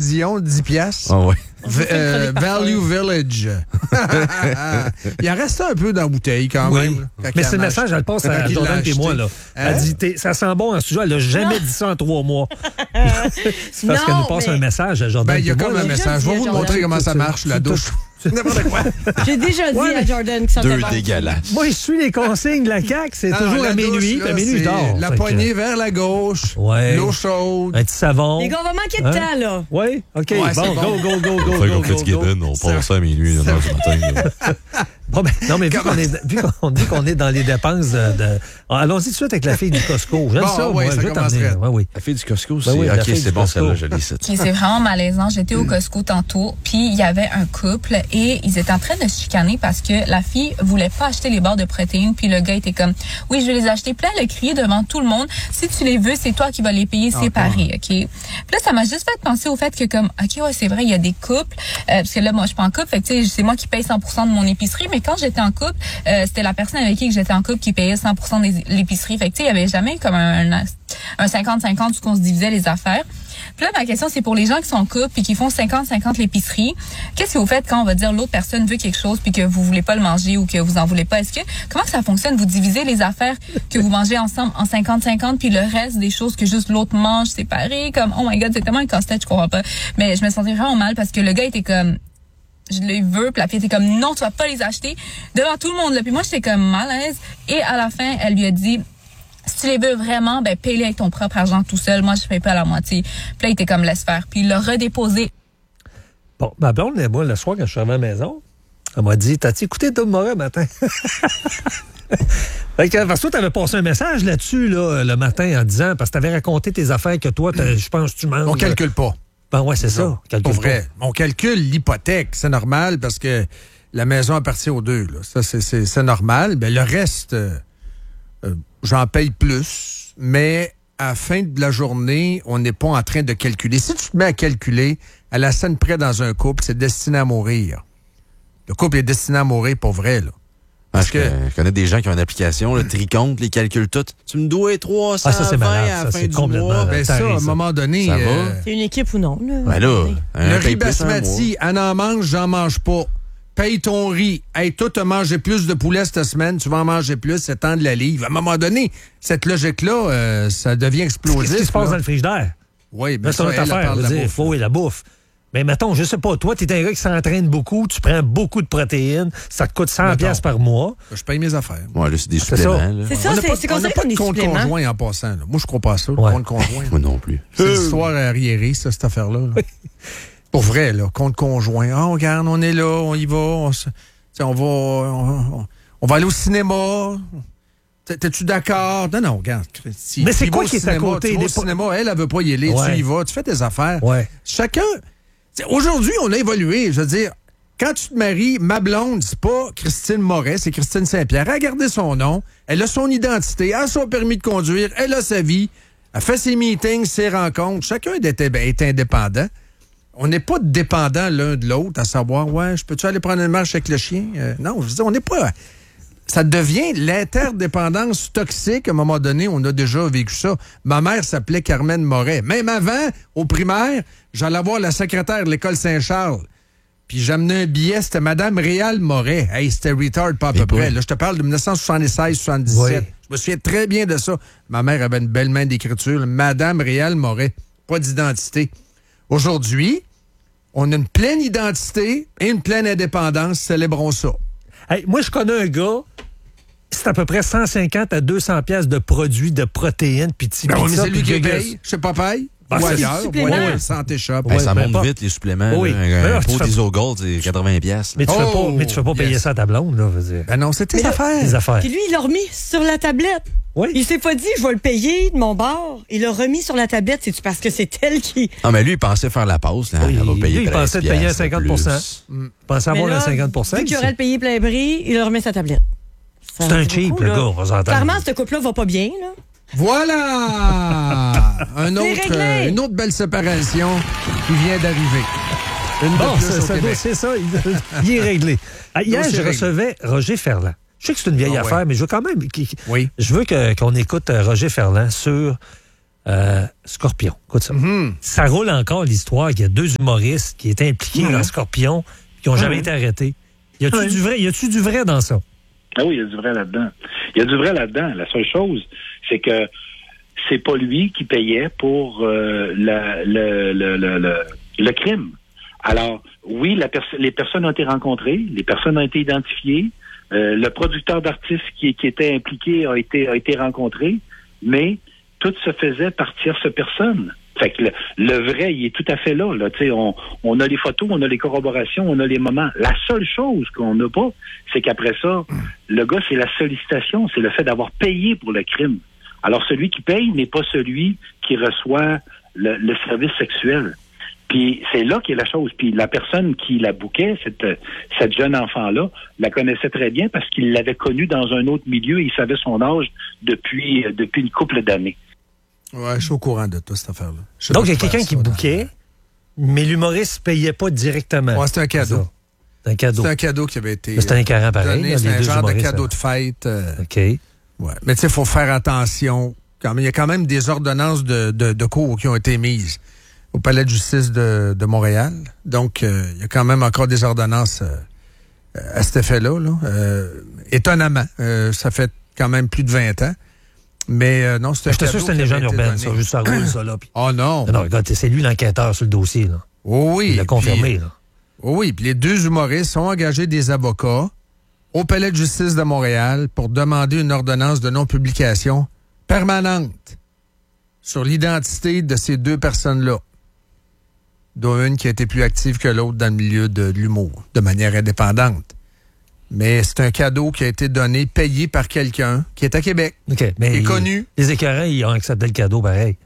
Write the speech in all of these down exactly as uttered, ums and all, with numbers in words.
Dion, dix piastres. Ah ouais. V- euh, Value Village. Il en reste un peu dans la bouteille quand Oui. même. Là, Mais c'est le message, elle le passe à Jordan et moi. Là. Hein? Elle dit, t'es- ça sent bon en studio. Elle n'a jamais dit ça en trois mois. C'est parce Non, qu'elle nous passe mais- un message à Jordan Ben, il y a et moi, comme là. un message. Je vais dit vous à montrer Jordan. comment ça marche, la douche. N'importe quoi. J'ai déjà dit Ouais, à mais- Jordan que ça Deux sentait bon. dégueulasses. Moi, je suis les consignes de la C A Q. C'est Non, toujours la à minuit. douche, Puis là, à minuit, c'est je dors. La Fait que- poignée vers la gauche. Ouais. L'eau chaude. Un petit savon. Les gars, on va manquer de Hein? temps, là. Oui, OK. Ouais, c'est bon, bon. go, go, go, go, Fait go, qu'on go, fait du go. guédin, on passe ça à minuit, une heure du matin. là. Bon, ben, non, mais vu qu'on est, vu qu'on dit qu'on est dans les dépenses de... de- allons-y tout de suite avec la fille du Costco. J'aime Bon, ça, ouais, moi. ça Je vais commence t'emmener. raide. Ouais, oui. La fille du Costco, c'est... Ben oui, la OK, fille c'est du bon, Costco. celle-là, je l'ai, ça. OK, c'est vraiment malaisant. J'étais au Costco tantôt, puis il y avait un couple et ils étaient en train de se chicaner parce que la fille voulait pas acheter les barres de protéines, puis le gars était comme « Oui, je vais les acheter. » Puis là, elle a crié devant tout le monde « Si tu les veux, c'est toi qui vas les payer séparés. » OK? Puis là, ça m'a juste fait penser au fait que comme « OK, ouais, c'est vrai, il y a des couples. Euh, parce que là, moi, je suis pas en couple. Fait que, tu sais, c'est moi qui paye cent pour cent de mon épicerie. Mais quand j'étais en couple, euh, c'était la personne avec qui que j'étais en couple qui payait cent pour cent de l'épicerie. Fait que, tu sais, il y avait jamais comme un, un cinquante cinquante où on se divisait les affaires. Puis là, ma question, c'est pour les gens qui sont en couple puis qui font cinquante cinquante l'épicerie. Qu'est-ce que vous faites quand on va dire l'autre personne veut quelque chose puis que vous voulez pas le manger ou que vous en voulez pas? Est-ce que, comment ça fonctionne? Vous divisez les affaires que vous mangez ensemble en cinquante cinquante puis le reste des choses que juste l'autre mange séparées? Comme, oh my God, c'est tellement un casse-tête, je comprends pas. Mais je me sentais vraiment mal parce que le gars était comme, je les veux, puis la fille était comme, non, tu vas pas les acheter devant tout le monde, là. Puis moi, j'étais comme mal à l'aise. Et à la fin, elle lui a dit, si tu les veux vraiment, ben, paye-les avec ton propre argent tout seul. Moi, je paye pas à la moitié. Puis là, il était comme, laisse faire. Puis il l'a redéposé. Bon, ma blonde et moi, le soir, quand je suis arrivé à la maison, elle m'a dit, t'as-tu écouté Tom Moret matin? Fait que, parce que toi, t'avais passé un message là-dessus, là, le matin, en disant, parce que t'avais raconté tes affaires que toi, t'as- je pense que tu manges. On calcule pas. Ben ouais, c'est ça. Pour Calcule vrai. On calcule l'hypothèque. C'est normal parce que la maison appartient aux deux. Là. Ça, c'est, c'est, c'est normal. Ben, le reste, euh, euh, j'en paye plus. Mais à la fin de la journée, on n'est pas en train de calculer. Si tu te mets à calculer, à la scène près dans un couple, c'est destiné à mourir. Le couple est destiné à mourir pour vrai, là. Parce Parce que que- je connais des gens qui ont une application, le tricompte, les calculs tout. Tu me dois trois cent vingt Ah, ça, c'est malade, à ça, la c'est fin du complètement mois. malade. Ben t'as ça, à un raison. moment donné... Ça va? euh, C'est une équipe ou non, là? Ben là, un le paye riz plus un mois. basmati, elle en mange, j'en mange pas. Paye ton riz. Hey, toi, t'as mangé plus de poulet cette semaine, tu vas en manger plus, c'est temps de la livre. À un moment donné, cette logique-là, euh, ça devient explosif. Qu'est-ce qui se passe là. dans le frigidaire? Oui, ben Ben, c'est ça, notre elle, elle affaire. parle de Je veux la dire, bouffe. faut et la bouffe. Mais mettons, je sais pas, toi, t'es un gars qui s'entraîne beaucoup, tu prends beaucoup de protéines, ça te coûte cent Mettons. piastres par mois. Je paye mes affaires. Ouais, là, c'est des C'est suppléments. ça. là. C'est ça, On n'a c'est pas, c'est on n'a considéré pas comme de des compte suppléments. conjoint en passant. là. Moi, je crois pas à ça, le Ouais. compte conjoint. Moi non plus. C'est l'histoire arriérée, ça, cette affaire-là. là. Pour vrai, là, compte conjoint. Ah, regarde, on est là, on y va, on, se- t'sais, on va on, on- on va aller au cinéma. T'es- T'es-tu d'accord? Non, non, regarde. Si Mais c'est tu quoi vas au qui est à cinéma, côté tu vas des au po- cinéma, elle, elle veut pas y aller, Ouais. tu y vas, tu fais tes affaires. Ouais. Chacun... t'sais, aujourd'hui, on a évolué. Je veux dire, quand tu te maries, ma blonde, c'est pas Christine Moret, c'est Christine Saint-Pierre. Elle a gardé son nom, elle a son identité, elle a son permis de conduire, elle a sa vie, elle fait ses meetings, ses rencontres. Chacun est, est indépendant. On n'est pas dépendant l'un de l'autre, à savoir, ouais, je peux-tu aller prendre une marche avec le chien? Euh, non, je veux dire, on n'est pas... Ça devient l'interdépendance toxique. À un moment donné, on a déjà vécu ça. Ma mère s'appelait Carmen Moret. Même avant, au primaire, j'allais voir la secrétaire de l'école Saint-Charles. Puis j'amenais un billet, c'était Madame Réal Moret. Hey, c'était retard, pas à peu Et près. boy. Là, je te parle de dix-neuf soixante-seize soixante-dix-sept. Oui. Je me souviens très bien de ça. Ma mère avait une belle main d'écriture. Madame Réal Moret. Pas d'identité. Aujourd'hui, on a une pleine identité et une pleine indépendance. Célébrons ça. Hey, moi, je connais un gars, c'est à peu près cent cinquante à deux cents piastres de produits de protéines, puis de Ben oui, mais pizza, c'est lui puis qui de- paye. Je sais pas paye. Ben, Ou c'est ailleurs. du supplément. Ouais, ouais, Santé Shop. Ben, Ouais, ça peu monte importe. vite, les suppléments. Oui. là. Mais Un, là, un tu pot fais- d'Isogold, c'est quatre-vingts piastres. Mais tu Oh, fais pas, mais tu fais pas payer yes. ça à ta blonde, là, je veux dire. Ben non, c'est tes là, affaires. Les affaires. Puis lui, il l'a remis sur la tablette. Oui. Il s'est pas dit, je vais le payer de mon bord. Il l'a remis sur la tablette. C'est-tu parce que c'est elle qui... Ah, mais lui, il pensait faire la pause. Là. Oui, Elle va payer lui, il pensait treize de payer à piastres cinquante pour cent. plus. Je pensais Mais avoir là, un cinquante pour cent. Vu qu'il aurait le payé plein prix, il a remis sa tablette. Ça C'est un fait cheap, beaucoup, le là. gars, on va s'entendre. Clairement, ce couple-là va pas bien, là. Voilà! Un C'est autre, réglé. euh, une autre belle séparation qui vient d'arriver. Une de Bon, plus c'est au ça, Québec. c'est ça, il, il est réglé. Ah, hier, Donc, c'est je réglé. recevais Roger Ferland. Je sais que c'est une vieille Ah, affaire, ouais. mais je veux quand même... qu'il- Oui. Je veux que- qu'on écoute euh, Roger Ferland sur Euh, Scorpion, écoute ça. Mm-hmm. Ça roule encore l'histoire qu'il y a deux humoristes qui étaient impliqués Mm-hmm. dans Scorpion qui n'ont Mm-hmm. jamais été arrêtés. Y a-tu Oui. du vrai, y a-tu du vrai dans ça? Ah oui, il y a du vrai là-dedans. Il y a du vrai là-dedans. La seule chose, c'est que c'est pas lui qui payait pour euh, la, le, le, le, le, le crime. Alors, oui, la pers- les personnes ont été rencontrées, les personnes ont été identifiées, euh, le producteur d'artistes qui, qui était impliqué a été, a été rencontré, mais tout se faisait par tierce personne. Fait que le, le vrai, il est tout à fait là. là. Tu sais, on, on a les photos, on a les corroborations, on a les moments. La seule chose qu'on n'a pas, c'est qu'après ça, le gars, c'est la sollicitation, c'est le fait d'avoir payé pour le crime. Alors, celui qui paye n'est pas celui qui reçoit le, le service sexuel. Puis c'est là qu'est la chose. Puis la personne qui la bouquait, cette, cette jeune enfant-là, la connaissait très bien parce qu'il l'avait connue dans un autre milieu et il savait son âge depuis, depuis une couple d'années. Ouais, je suis au courant de toi, cette affaire-là. Je sais Donc, pas il y a faire quelqu'un ça, qui là. bouquait, mais l'humoriste ne payait pas directement. Ouais, c'est un cadeau. Ça. C'est un cadeau. C'est un cadeau qui avait été. Mais c'est un écœurant pareil, donné. là, C'est les un deux genre de humoristes, cadeau hein. de fête. euh, OK. ouais. Mais tu sais, il faut faire attention. Quand même, il y a quand même des ordonnances de, de, de cours qui ont été mises au Palais de justice de, de Montréal. Donc, euh, il y a quand même encore des ordonnances euh, à cet effet-là. Là. Euh, étonnamment, euh, ça fait quand même plus de vingt ans. Mais euh, non, c'est un Je te sûr cadeau que c'est une qui avait légende été urbaine, donné. ça. Juste ça roule, ça, là. Puis- Oh non! Non, non, regarde, c'est lui l'enquêteur sur le dossier, là. Oh oui! Il l'a puis- confirmé, là. oh oui, puis les deux humoristes ont engagé des avocats au Palais de justice de Montréal pour demander une ordonnance de non-publication permanente sur l'identité de ces deux personnes-là, dont une qui a été plus active que l'autre dans le milieu de l'humour, de manière indépendante. Mais c'est un cadeau qui a été donné, payé par quelqu'un qui est à Québec. OK, mais Qui est il- connu. Les écœurants, ils ont accepté le cadeau, pareil.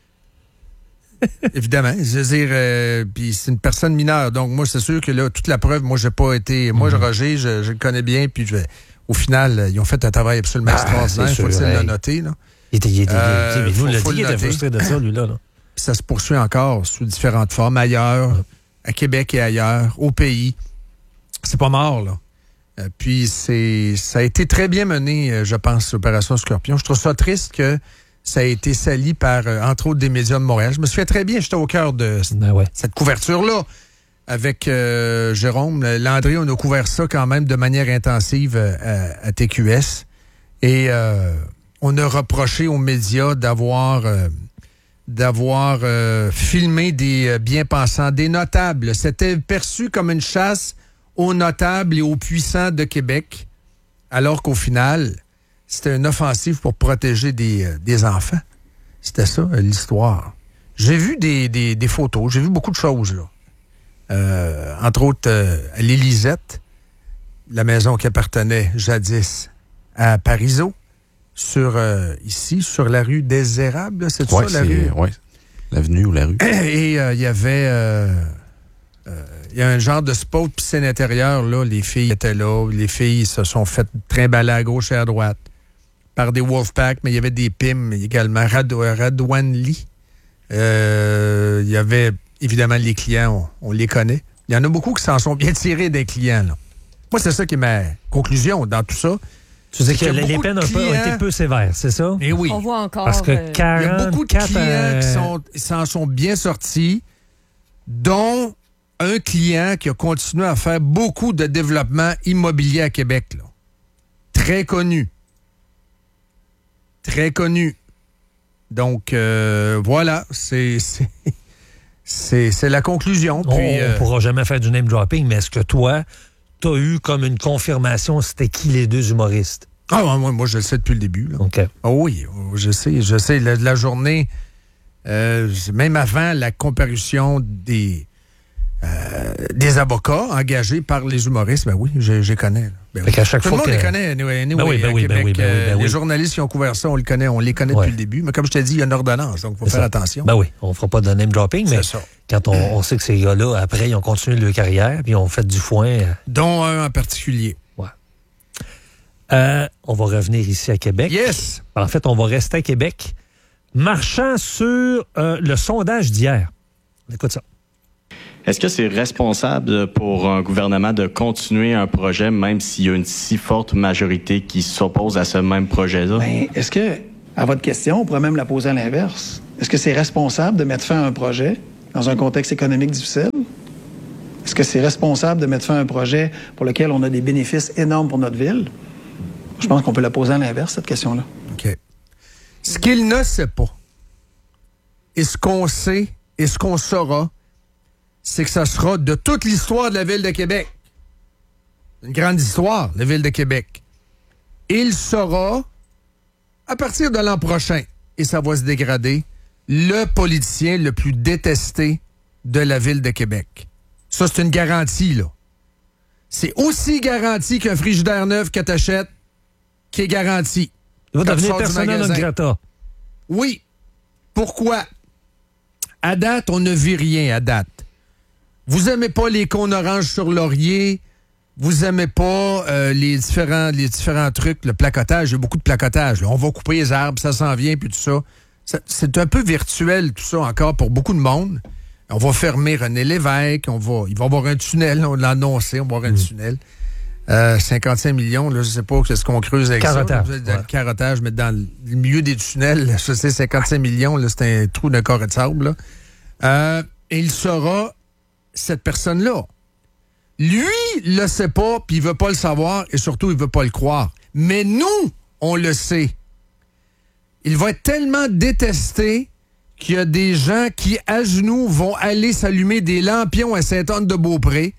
Évidemment. Je veux dire, euh, puis c'est une personne mineure. Donc, moi, c'est sûr que là, toute la preuve, moi, j'ai pas été. Moi, Mhm. Roger, je, je le connais bien, puis je, au final, euh, ils ont fait un travail absolument Ah, extraordinaire. c'est Il faut sûr, le hey. noter, là. Il était, il était, Euh, il était- mais faut- nous, on l'a faut dit, il le était noter. frustré de ça, lui, là. là. Puis ça se poursuit encore sous différentes formes, ailleurs, à Québec et ailleurs, au pays. C'est pas mort, là. Euh, puis c'est ça a été très bien mené, euh, je pense, l'opération Scorpion. Je trouve ça triste que ça a été sali par, euh, entre autres, des médias de Montréal. Je me souviens très bien, j'étais au cœur de Ben ouais. cette couverture-là. Avec euh, Jérôme, Landry, on a couvert ça quand même de manière intensive euh, à, à T Q S. Et euh, on a reproché aux médias d'avoir euh, d'avoir euh, filmé des euh, bien-pensants, des notables. C'était perçu comme une chasse aux notables et aux puissants de Québec, alors qu'au final, c'était une offensive pour protéger des, euh, des enfants. C'était ça, euh, l'histoire. J'ai vu des, des, des photos, j'ai vu beaucoup de choses, là. Euh, entre autres, euh, à l'Élisette, la maison qui appartenait jadis à Parizeau, sur euh, ici, sur la rue des Érables, là, c'est Ouais, ça, la c'est, rue? ouais. L'avenue ou la rue. Et il euh, y avait... euh, euh, il y a un genre de spot piscine intérieure, là. Les filles étaient là. Les filles se sont faites trimballer à gauche et à droite par des Wolfpack, mais il y avait des P I M également. Rad- Radwan Lee. Euh, Il y avait, évidemment, les clients, on, on les connaît. Il y en a beaucoup qui s'en sont bien tirés des clients, là. Moi, c'est ça qui est ma conclusion dans tout ça. Tu sais C'est que qu'il y a les beaucoup peines de ont, peu- ont clients- été peu sévères, c'est ça? Et oui. On voit encore. Parce que euh, Il y a beaucoup de quarante-quatre... clients euh, qui sont, s'en sont bien sortis, dont un client qui a continué à faire beaucoup de développement immobilier à Québec, là. Très connu. Très connu. Donc, euh, voilà, c'est, c'est, c'est, c'est la conclusion. On Puis, ne euh, pourra jamais faire du name dropping, mais est-ce que toi, tu as eu comme une confirmation c'était qui les deux humoristes? ah, moi, moi, je le sais depuis le début, là. OK. Ah oui, je sais, je sais. La, la journée, euh, même avant la comparution des, euh, des avocats engagés par les humoristes, ben oui, je, je les connais. Là. Ben Fait oui. qu'à chaque Tout le fois monde que- les connaît, anyway, anyway, Ben oui, ben à oui, ben Québec. oui, ben oui, ben euh, oui. Les journalistes qui ont couvert ça, on les connaît, on les connaît Ouais. depuis le début. Mais comme je t'ai dit, il y a une ordonnance, donc il faut C'est faire ça. attention. Ben oui, on ne fera pas de name dropping, mais C'est ça. quand on, on sait que ces gars-là, après, ils ont continué leur carrière, puis ils ont fait du foin. euh, Dont un en particulier. ouais. Euh, on va revenir ici à Québec. Yes! En fait, on va rester à Québec. Marchant sur euh, le sondage d'hier. Écoute ça. Est-ce que c'est responsable pour un gouvernement de continuer un projet, même s'il y a une si forte majorité qui s'oppose à ce même projet-là? Ben, est-ce que À votre question, on pourrait même la poser à l'inverse. Est-ce que c'est responsable de mettre fin à un projet dans un contexte économique difficile? Est-ce que c'est responsable de mettre fin à un projet pour lequel on a des bénéfices énormes pour notre ville? Je pense qu'on peut la poser à l'inverse, cette question-là. OK. Ce qu'il ne sait pas, et ce qu'on sait, et ce qu'on saura, c'est que ça sera de toute l'histoire de la Ville de Québec. Une grande histoire, la Ville de Québec. Il sera, à partir de l'an prochain, et ça va se dégrader, le politicien le plus détesté de la Ville de Québec. Ça, c'est une garantie, là. C'est aussi garanti qu'un frigidaire neuf que t'achètes, qui est garanti. Il va devenir persona non grata. Oui. Pourquoi? À date, on ne vit rien, à date. Vous aimez pas les cônes oranges sur laurier, vous aimez pas euh, les différents les différents trucs, le placotage, il y a beaucoup de placotage. Là. On va couper les arbres, ça s'en vient, puis tout ça. ça. C'est un peu virtuel, tout ça, encore, pour beaucoup de monde. On va fermer René Lévesque, on va, il va y avoir un tunnel, on l'a annoncé, on va avoir un mmh. tunnel. Euh, cinquante-cinq millions, là, je sais pas ce qu'on creuse avec carottage, ça. Là, ouais. Le carottage, mais dans le milieu des tunnels, je sais, cinquante-cinq millions, là, c'est un trou d'un carré de sable. Là. Euh, et il sera cette personne-là. Lui, il le sait pas, puis il veut pas le savoir, et surtout, il veut pas le croire. Mais nous, on le sait. Il va être tellement détesté qu'il y a des gens qui, à genoux, vont aller s'allumer des lampions à Sainte-Anne-de-Beaupré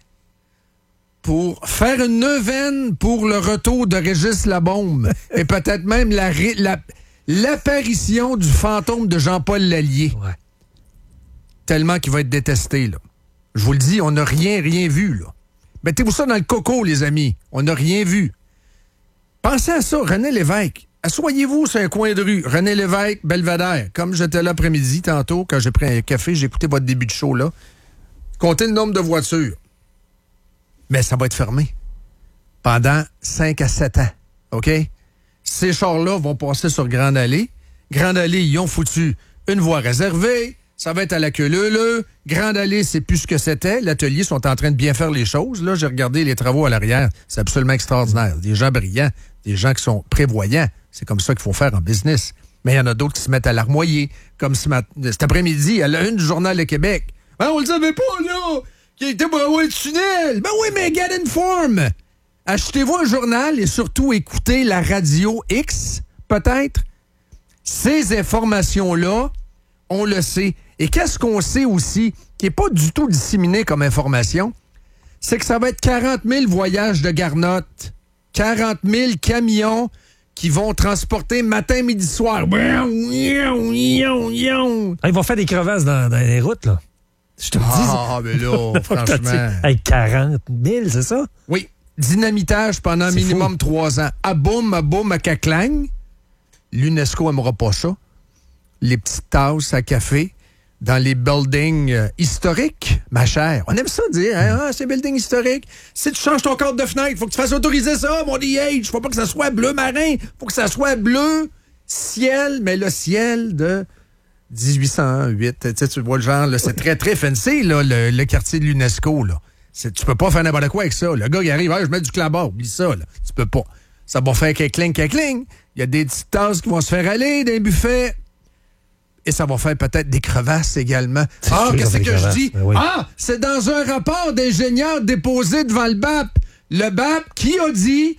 pour faire une neuvaine pour le retour de Régis Labaume et peut-être même la, la, l'apparition du fantôme de Jean-Paul Lallier. Ouais. Tellement qu'il va être détesté, là. Je vous le dis, on n'a rien, rien vu, là. Mettez-vous ça dans le coco, les amis. On n'a rien vu. Pensez à ça, René Lévesque. Assoyez-vous sur un coin de rue. René Lévesque, Belvédère. Comme j'étais l'après-midi, tantôt, quand j'ai pris un café, j'ai écouté votre début de show, là. Comptez le nombre de voitures. Mais ça va être fermé. Pendant cinq à sept ans. OK? Ces chars-là vont passer sur Grande Allée. Grande Allée, ils ont foutu une voie réservée. Ça va être à la queue leu-leu. Grande Allée, c'est plus ce que c'était. L'atelier sont en train de bien faire les choses. Là, j'ai regardé les travaux à l'arrière. C'est absolument extraordinaire. Des gens brillants, des gens qui sont prévoyants. C'est comme ça qu'il faut faire en business. Mais il y en a d'autres qui se mettent à larmoyer. Comme ce mat- cet après-midi, à la une du Journal de Québec. Ben, on le savait pas, là! Qui était pour avoir le tunnel! Ben oui, mais get informed! Achetez-vous un journal et surtout écoutez la radio X, peut-être. Ces informations-là, on le sait. Et qu'est-ce qu'on sait aussi, qui n'est pas du tout disséminé comme information, c'est que ça va être quarante mille voyages de garnottes, quarante mille camions qui vont transporter matin, midi, soir. Ah, ils vont faire des crevasses dans, dans les routes, là. Je te le dis. Ah, mais là, franchement. Avec quarante mille, c'est ça? Oui. Dynamitage pendant c'est minimum fou. trois ans. À boum, à boum, à caclang. L'UNESCO n'aimera pas ça. Les petites tasses à café dans les buildings euh, historiques, ma chère. On aime ça dire, hein, ah, c'est building historique. Si tu changes ton cadre de fenêtre, faut que tu fasses autoriser ça, mon D H. Faut pas que ça soit bleu marin. Faut que ça soit bleu ciel, mais le ciel de dix-huit cent huit. Tu sais, tu vois le genre, là, c'est très, très fancy, là, le, le quartier de l'UNESCO, là. C'est, tu peux pas faire n'importe quoi avec ça. Le gars qui arrive, hey, je mets du clabard, oublie ça, là. Tu peux pas. Ça va faire cacling, cacling. Il y a des petites tasses qui vont se faire aller, des buffets. Et ça va faire peut-être des crevasses également. C'est Ah, sûr, qu'est-ce que crevasses. je dis? Ben oui. Ah, c'est dans un rapport d'ingénieur déposé devant le B A P. Le B A P qui a dit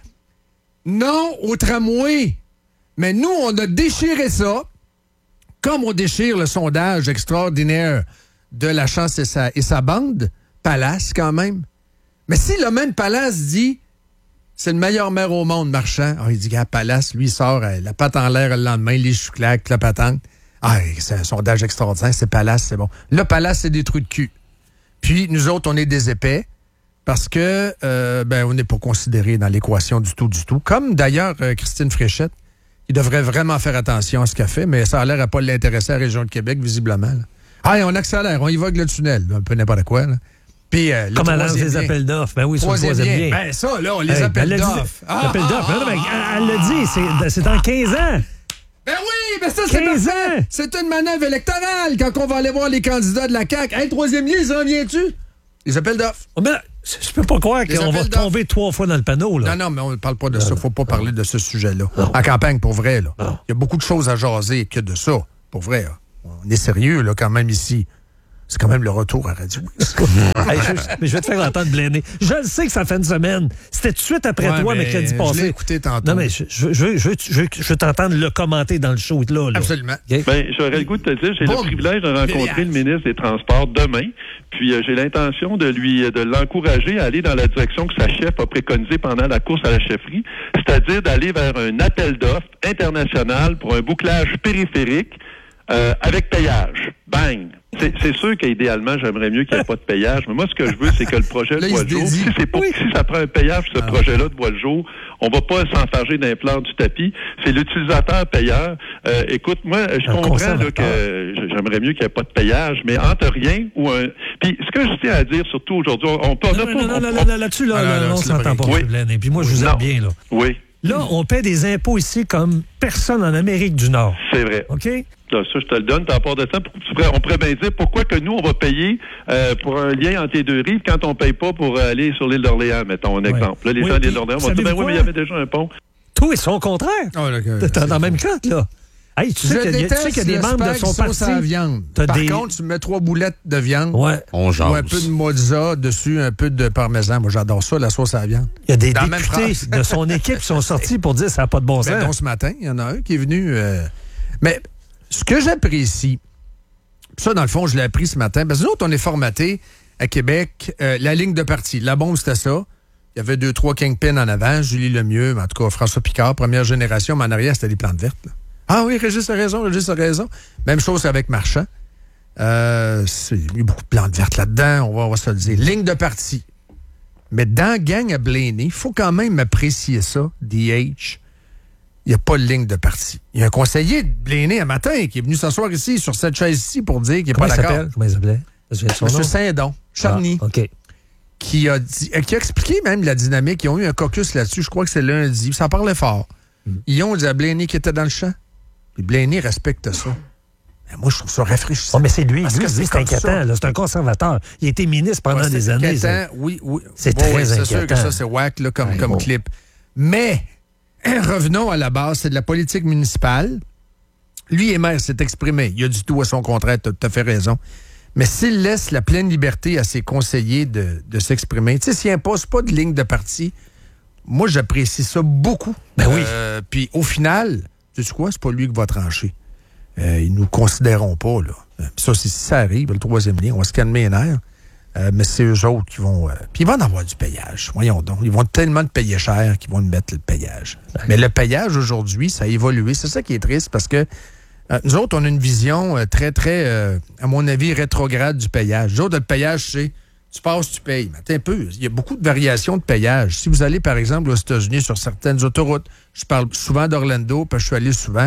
non au tramway. Mais nous, on a déchiré ça, comme on déchire le sondage extraordinaire de la chance et sa, et sa bande, Palace quand même. Mais si le même Palace dit c'est le meilleur maire au monde, Marchand, ah, il dit gars, Palace, lui, il sort euh, la patte en l'air le lendemain, les chouclaques, la patente. Ah, c'est un sondage extraordinaire, c'est Palace, c'est bon. Là, Palace, c'est des trous de cul. Puis, nous autres, on est des épais parce que, euh, ben, on n'est pas considérés dans l'équation du tout, du tout. Comme, d'ailleurs, euh, Christine Fréchette, qui devrait vraiment faire attention à ce qu'elle fait, mais ça a l'air à pas l'intéresser à la région de Québec, visiblement. Là. Ah, on accélère, on y va avec le tunnel, un peu n'importe quoi, là. Puis, euh, le Comme elle lance troisième des lien. appels d'offres. Ben oui, sur le Troisième troisième lien. lien. Ben, ça, là, on les Hey, appelle elle l'a dit. d'offres. Ah, L'appel ah, d'offres. ah, Non, mais ah, elle l'a dit, c'est, c'est dans quinze ans. Ben oui, mais ça, c'est quinze parfait. ans. C'est une manœuvre électorale quand on va aller voir les candidats de la C A Q. Hey, le troisième lien, ça en vient-tu? Les appels d'offres. Oh, mais là, Je peux pas croire Les qu'on va appels d'offres. tomber trois fois dans le panneau, là. Non, non, mais on ne parle pas de ça. Il ne faut pas parler de ce sujet-là. En campagne, pour vrai, là. Il y a beaucoup de choses à jaser que de ça. Pour vrai, là. On est sérieux, là, quand même, ici. C'est quand même le retour à Radio X. Hey, je, mais je vais te faire entendre Blaney. Je le sais que ça fait une semaine. C'était tout de suite après Ouais, toi, mais mercredi je passé. l'ai écouté tantôt. Non, mais je, je, je, je, je, je veux t'entendre le commenter dans le show, là. là. Absolument. Okay? Ben, j'aurais le goût de te dire, j'ai Bon. le privilège de rencontrer Béliage. le ministre des Transports demain, puis euh, j'ai l'intention de lui, de l'encourager à aller dans la direction que sa chef a préconisée pendant la course à la chefferie, c'est-à-dire d'aller vers un appel d'offres international pour un bouclage périphérique euh, avec payage. Bang! C'est, c'est sûr qu'idéalement, j'aimerais mieux qu'il n'y ait pas de payage, mais moi, ce que je veux, c'est que le projet Là, il voit se le jour. dédie. Si, c'est pas, Oui. si ça prend un payage, ce Ah. projet-là de voit le jour, on va pas s'enfarger d'un plan du tapis. C'est l'utilisateur payeur. Euh, écoute, moi, je Un comprends là, conservateur. que j'aimerais mieux qu'il n'y ait pas de payage, mais entre rien ou un... Puis, ce que je tiens à dire, surtout aujourd'hui, on peut... on a Non, pas- non, non, on- non, on- non, non, là-dessus, là, Ah, là, non, non, on c'est s'entend le pas, vrai. M. Blaney. Puis moi, je vous Non. aime bien, là. Oui, Là, on paie des impôts ici comme personne en Amérique du Nord. c'est vrai. OK? Là, ça, je te le donne. T'en part de ça. Pour- tu pourrais- On pourrait bien dire pourquoi que nous, on va payer euh, pour un lien entre les deux rives quand on paye pas pour euh, aller sur l'île d'Orléans, mettons un Ouais. exemple. Là, les Oui, gens de l'île puis, d'Orléans vont dire, ben savez-vous oui, mais il y quoi? avait déjà un pont. Toi, ils sont contraires. Oh, là, que- T'es dans c'est la même fou. carte, là. Hey, tu sais Je qu'il y a, tu sais déteste qu'il y a des le membres de spag son sauce parti. à la viande. T'as Par des- contre, tu mets trois boulettes de viande. Ouais. On jase. Ou un peu de mozza dessus, un peu de parmesan. Moi, j'adore ça, la sauce à la viande. Il y a des Dans la même députés phrase. de son équipe qui sont sortis pour dire que ça n'a pas de bon Ben, sens. dont ce matin, il y en a un qui est venu. euh, Mais ce que j'apprécie, ça, dans le fond, je l'ai appris ce matin, parce que nous autres, on est formatés à Québec, euh, la ligne de parti. La bombe, c'était ça. Il y avait deux, trois kingpins en avant, Julie Lemieux, en tout cas François Picard, première génération, mais en arrière, c'était des plantes vertes. Là. Ah oui, Régis a raison, Régis a raison. Même chose avec Marchand. Euh, c'est- il y a beaucoup de plantes vertes là-dedans, on va, on va se le dire. Ligne de parti. Mais dans gang à Blaney, il faut quand même apprécier ça, D H. Il n'y a pas de ligne de parti. Il y a un conseiller de Blaney un matin qui est venu s'asseoir ici, sur cette chaise ici, pour dire qu'il n'est Comment pas il d'accord. s'appelle? Comment il s'appelait? Son nom? Monsieur Saint-Don, Charny, Ah, OK. qui, a dit- euh, qui a expliqué même la dynamique. Ils ont eu un caucus là-dessus, je crois que c'est lundi. Ça parlait fort. Hmm. Ils ont dit à Blaney qui était dans le champ. Puis Blaney respecte ça. Mais moi, je trouve ça rafraîchissant. Oh, mais c'est lui, Parce lui, que lui, c'est c'est comme inquiétant. ça. là. C'est un conservateur. Il a été ministre pendant Ouais, des c'est années. inquiétant. ça. Oui, oui. C'est Bon, très oui, C'est sûr que inquiétant. ça, c'est whack là, comme, Ouais, comme bon. clip. Mais, revenons à la base, c'est de la politique municipale. Lui et maire s'est exprimé. Il a du tout à son contraire, tu as tout à fait raison. Mais s'il laisse la pleine liberté à ses conseillers de, de s'exprimer, tu sais, s'il impose pas de ligne de parti, moi, j'apprécie ça beaucoup. Ben oui. Euh, Puis au final, tu sais quoi, c'est pas lui qui va trancher. Euh, ils nous considéreront pas, là. Euh, puis ça, si ça arrive, le troisième lien, on va se calmer les nerfs. Euh, mais c'est eux autres qui vont... euh, puis ils vont en avoir du payage. Voyons donc. Ils vont tellement te payer cher qu'ils vont nous mettre le payage. Mais le payage, aujourd'hui, ça a évolué. C'est ça qui est triste parce que euh, nous autres, on a une vision euh, très, très, euh, à mon avis, rétrograde du payage. Nous autres, le payage, c'est tu passes, tu payes. Mais attends un peu. Il y a beaucoup de variations de payage. Si vous allez, par exemple, aux États-Unis, sur certaines autoroutes, je parle souvent d'Orlando, parce que je suis allé souvent,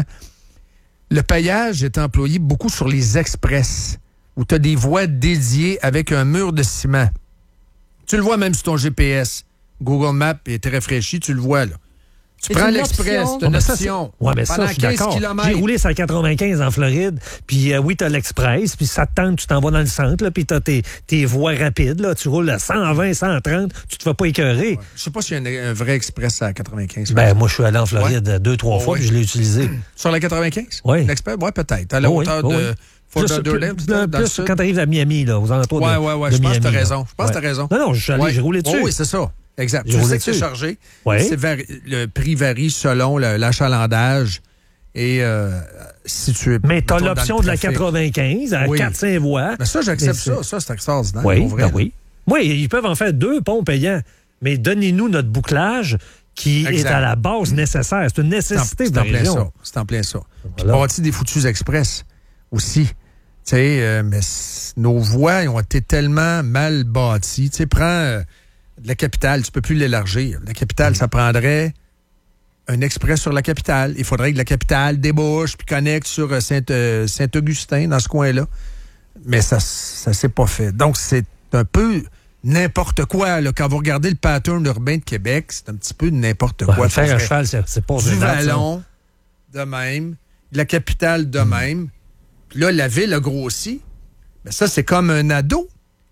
le payage est employé beaucoup sur les express, où tu as des voies dédiées avec un mur de ciment. Tu le vois même sur ton G P S. Google Maps est rafraîchi, tu le vois, là. Tu C'est prends une l'express, option. c'est une Ouais, mais ça, option. c'est- ouais, mais ça, Pendant je suis quinze d'accord. kilomètres. J'ai roulé sur la quatre-vingt-quinze en Floride, puis euh, oui, t'as l'express, puis ça te tente, tu t'en vas dans le centre, là, puis t'as tes, tes voies rapides, là, tu roules à cent vingt, cent trente, tu te fais pas écœurer. Je sais pas s'il y a un, un vrai express à quatre-vingt-quinze. Ben, moi, je suis allé en Floride euh, deux, trois Oh, fois, oui. puis je l'ai utilisé. Sur la quatre-vingt-quinze? Oui. L'express? Oui, peut-être. À la Oh, oui, hauteur oh, de oui. Fort Plus, Lauderdale, plus- peut-être, dans le plus sud? quand t'arrives à Miami, là, aux alentours Ouais, de ouais, ouais. de Je pense que t'as Miami, là. raison. Je pense que t'as Ouais. raison. Non, non, je suis allé, Ouais. j'ai roulé dessus. Oh, oui, c'est ça. Exact. J'ai Tu roulé sais que c'est dessus. chargé. Ouais. C'est vari- le prix varie selon le- l'achalandage et euh, si tu es. Mais t'as mettons, dans l'option le de la trafic. quatre-vingt-quinze à Oui. quatre cinq voies. Mais ça, j'accepte Mais ça. Ça, c'est extraordinaire. Oui, pour vrai, ben là. oui. Oui, ils peuvent en faire deux ponts payants. Mais donnez-nous notre bouclage qui Exact. est à la base nécessaire. C'est une C'est en, nécessité c'est de en la plein région. ça. C'est en plein ça. Voilà. Puis bâti des foutus express aussi. Tu sais, euh, mais c- nos voies ils ont été tellement mal bâties. Tu sais, prends euh, la capitale, tu peux plus l'élargir. La capitale, Mm. ça prendrait un express sur la capitale. Il faudrait que la capitale débouche puis connecte sur euh, Saint, euh, Saint-Augustin, dans ce coin-là. Mais ça ça s'est pas fait. Donc, c'est un peu n'importe quoi. Là. Quand vous regardez le pattern urbain de Québec, c'est un petit peu n'importe Ouais, quoi. faire un Faudrait- cheval, c'est c'est pas du gênant, ça. Vallon, de même. La capitale, de même. Puis là, la ville a grossi. Mais ça, c'est comme un ado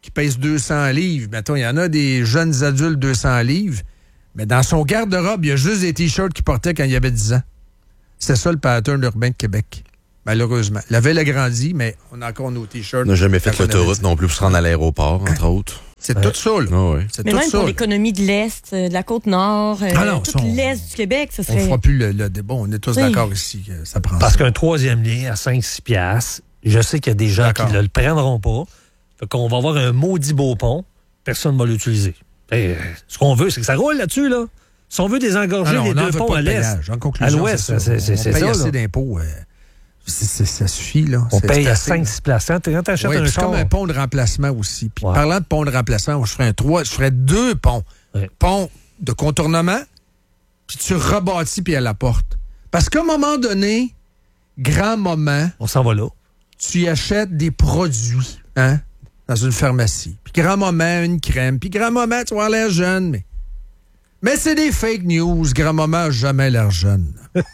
qui pèse deux cents livres. Mettons, il y en a des jeunes adultes deux cents livres, mais dans son garde-robe, il y a juste des T-shirts qu'il portait quand il avait dix ans. C'est ça le pattern urbain de Québec, malheureusement. La ville a grandi, mais on a encore nos T-shirts. On n'a jamais fait quand on avait l'autoroute dix. non plus pour se rendre à l'aéroport, entre autres. C'est tout ça, là. Ah ouais. C'est Mais tout même ça. pour l'économie de l'Est, euh, de la Côte-Nord, euh, Ah non, tout ça, on- l'Est du Québec, ce On serait... fera plus le, le débat. On est tous Oui. d'accord ici que ça prend Parce ça. qu'un troisième lien à cinq six piastres, je sais qu'il y a des gens D'accord. qui ne le prendront pas. Fait qu'on va avoir un maudit beau pont. Personne ne va l'utiliser. Et, ce qu'on veut, c'est que ça roule là-dessus, là. Si on veut désengorger Ah non, les on n'en deux veut ponts pas à de l'Est, péage. En à conclusion, l'Ouest, c'est ça. c'est c'est- On c'est paye ça. assez là. d'impôts. euh, c'est- c'est- ça suffit, là. On C'est- paye c'est à assez, cinq là. six places. Quand tu achètes Oui, un puis char, comme un pont de remplacement aussi. Puis Ouais. parlant de pont de remplacement, moi, je ferais un trois, je ferais deux ponts. Ouais. Pont de contournement, puis tu rebâtis puis à la porte. Parce qu'à un moment donné, grand moment, on s'en va là. tu y achètes des produits, hein, dans une pharmacie. Puis grand moment, une crème. Puis grand moment, tu vas avoir l'air jeune, mais... Mais c'est des fake news. Grand moment a jamais l'air jeune.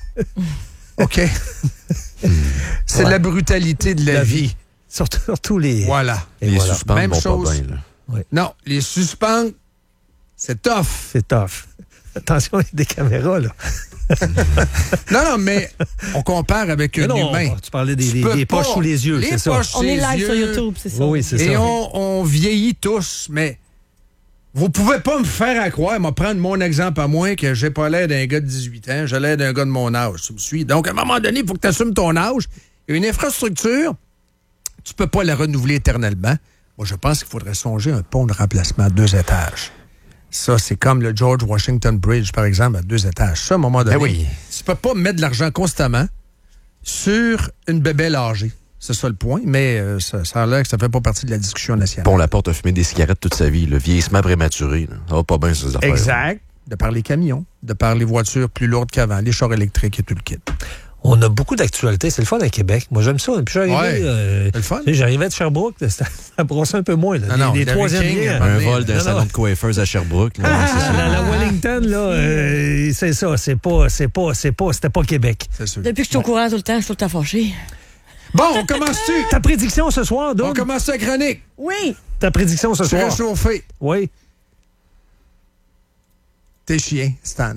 OK? C'est Ouais. la brutalité de la, La vie. vie. Surtout, surtout les... Voilà. Et Les voilà. suspens Même vont chose. pas bien, là. Non, les suspens, c'est tough. C'est tough. Attention, il y a des caméras, là. Non, non, mais on compare avec Mais un non, humain. tu parlais des, Tu des- peux des poches pas. sous les yeux, Les c'est ça. poches On est ses live sur yeux. YouTube, c'est ça. Oui, oui, c'est Et ça. on, on vieillit tous, mais vous pouvez pas me faire à croire, moi prendre mon exemple à moi, que j'ai pas l'air d'un gars de dix-huit ans, j'ai l'air d'un gars de mon âge. Tu me suis? Donc, à un moment donné, il faut que tu assumes ton âge. Et une infrastructure, tu peux pas la renouveler éternellement. Moi, je pense qu'il faudrait songer à un pont de remplacement à deux étages. Ça, c'est comme le George Washington Bridge, par exemple, à deux étages. Ça, à un moment donné, Ben oui. tu peux pas mettre de l'argent constamment sur une bébelle âgée. C'est ça le point, mais euh, ça, ça a l'air que ça fait pas partie de la discussion nationale. Bon, Laporte a fumé des cigarettes toute sa vie, le vieillissement prématuré. Là. Ça va pas bien, ces affaires. Exact. De par les camions, de par les voitures plus lourdes qu'avant, les chars électriques et tout le kit. On a beaucoup d'actualités. C'est le fun à Québec. Moi, j'aime ça. Puis j'arrivais, Ouais, euh, c'est le fun. tu sais, j'arrivais de Sherbrooke, ça, ça brossait un peu moins. Là. Non, les non, les Larry troisième King, liens. à Un Mais- vol d'un non, salon non. de coiffeuse à Sherbrooke. Là, Ah, c'est ça. la, la Wellington, là, euh, c'est ça. C'est pas, c'est pas, c'est pas, c'était pas Québec. C'est sûr. Depuis que je suis au courant tout le temps, je suis tout le temps fâchée. Bon, on commence-tu? Ta prédiction ce soir, On donc? commence la chronique. Oui! Ta prédiction ce Tu soir? réchauffé. Oui. T'es chien, Stan.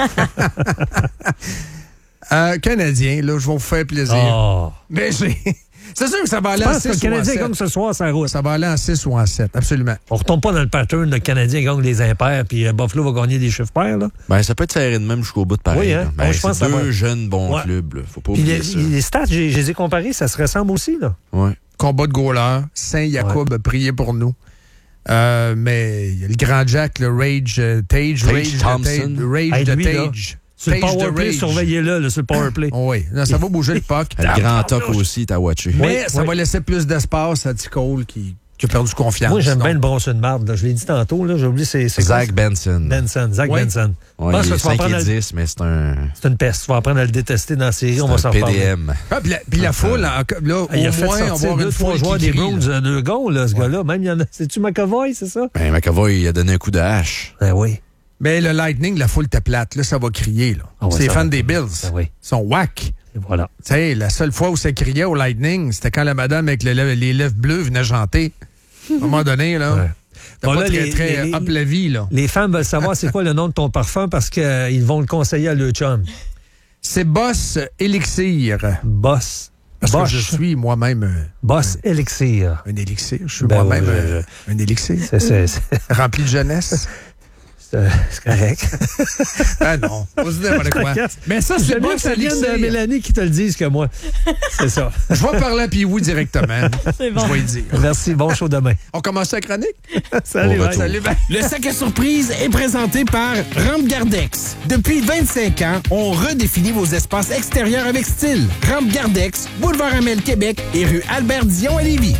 euh, Canadien, là, je vais vous faire plaisir. Oh. Mais j'ai... C'est sûr que ça va aller Je en pense que le six ou en Canadien sept. gagne ce soir, ça route. Ça va aller en six ou en sept, absolument. On retombe pas dans le pattern, le Canadien gagne les impairs, puis euh, Buffalo va gagner des chiffres pairs, là. Ben, ça peut être serré de même jusqu'au bout de pareil. Oui, hein? là. Ben, Moi, je pense c'est que ça deux va. jeunes bons Ouais. clubs. Là. Faut pas Puis oublier les, ça. les stats, j'ai- je les ai comparés, ça se ressemble aussi, là. Ouais. Combat de goalers. Saint-Jacob a prié pour nous. Euh, mais il y a le grand Jack, le Rage euh, Tage. Tage Rage de Thompson. Tage, le Rage Hey, de lui, là, Tage. Sur le Tage de powerplay, Rage. surveillez-le, là, sur le powerplay. Oh oui, non, ça va bouger le puck. Le grand toc aussi, t'as watché. Mais Oui, ça oui. va laisser plus d'espace à Ticole qui, qui a perdu confiance. Moi, j'aime Donc, bien le bronze de marde, là. Je l'ai dit tantôt, là. J'ai oublié, c'est. c'est Zach quoi? Benson. Benson. Zach Ouais. Benson. Ouais, Pense il que est tu vas cinq apprendre à et le- dix, mais c'est un, C'est une peste. Tu vas apprendre à le détester dans la série. On va c'est s'en un reparler. P D M. Ah, puis la, puis la foule, en- là, Ah, il a au fait moins, on va sortir avoir deux, une trois foule joueurs qui des crie, Browns là. à deux goals, là, ce gars-là. Même, il y en a. C'est-tu McAvoy, c'est ça? Ben, McAvoy, il a donné un coup de hache. Ben oui. Mais le Lightning, la foule était plate. Là, ça va crier. Là. Ah ouais, c'est les ça fans va. des Bills. Ben oui. Ils sont whack. Et voilà. Tu sais, la seule fois où ça criait au Lightning, c'était quand la madame avec le lèvres- les lèvres bleues venait chanter. À un moment donné, là. Ouais. C'était Bon, pas là, très, les- très les- up la vie, là. Les femmes veulent savoir c'est quoi le nom de ton parfum parce qu'ils vont le conseiller à leur chum. C'est Boss Elixir. Boss. Parce Bosch. que je suis moi-même un, Boss Elixir. un élixir. Je suis Ben moi-même ouais, un, je- un élixir. C'est, c'est, c'est, Rempli de jeunesse. c'est- c'est correct. Ah non, pas dire n'importe quoi. Mais ça, c'est J'aime bien que Boss ça vienne de Elixir. Mélanie qui te le dise que moi. C'est ça. Je vais parler à Pee-Wee directement. C'est bon. Je vais lui dire. Merci. Bon show demain. On commence la chronique? Salut. Au bye. retour. Salut, bye. Le sac à surprise est présenté par Rampe Gardex. Depuis vingt-cinq ans, on redéfinit vos espaces extérieurs avec style. Rampe Gardex, boulevard Amel Québec et rue Albert Dion à Lévis.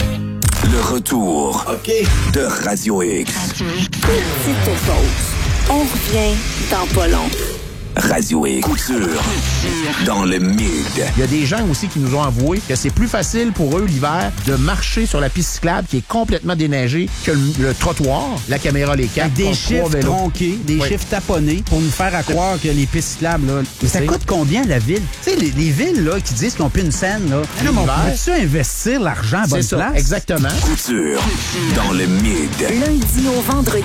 Le retour de Radio X. Petite pause. On revient dans pas long. Radio X. Couture. Dans le mid. Il y a des gens aussi qui nous ont avoué que c'est plus facile pour eux l'hiver de marcher sur la piste cyclable qui est complètement déneigée que le, le trottoir. La caméra les capte. Des chiffres tronqués, des oui. chiffres taponnés pour nous faire à croire que les pistes cyclables, là, mais ça coûte combien la ville? Tu sais, les, les villes là, qui disent qu'ils n'ont plus une scène, là, non, mais on peut-tu investir l'argent à bonne c'est place? Ça, exactement. Couture. Dans le mid. Lundi au vendredi.